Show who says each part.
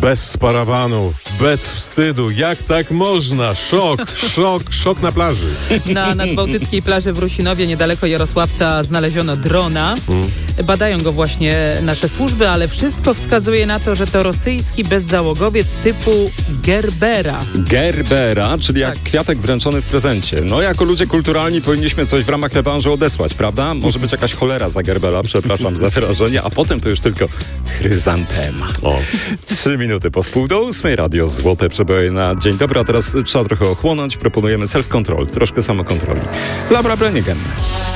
Speaker 1: Bez parawanu, bez wstydu. Jak tak można? Szok na plaży.
Speaker 2: Na nadbałtyckiej plaży w Rusinowie, niedaleko Jarosławca, znaleziono drona. Badają go właśnie nasze służby, ale wszystko wskazuje na to, że to rosyjski bezzałogowiec typu Gerbera.
Speaker 3: Gerbera, czyli jak kwiatek wręczony w prezencie. No, jako ludzie kulturalni powinniśmy coś w ramach rewanżu odesłać, prawda? Może być jakaś cholera za Gerbera, przepraszam za wyrażenie, a potem to już tylko chryzantema. 3 minuty po 7:30, Radio Złote Przeboje na dzień dobry, a teraz trzeba trochę ochłonąć. Proponujemy self-control, troszkę samokontroli. Bla, bla, bla, nie